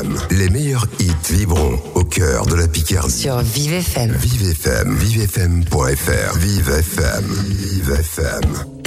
FM. Les meilleurs hits vibront au cœur de la Picardie. Sur Vive FM. Vive FM, vivefm.fr. Vive FM, Vive FM.